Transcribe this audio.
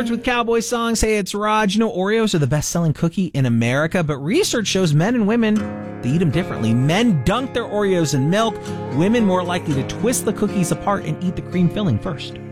Starts with cowboy songs. Hey, it's Raj. You know, Oreos are the best-selling cookie in America, but research shows men and women, they eat them differently. Men dunk their Oreos in milk. Women more likely to twist the cookies apart and eat the cream filling first.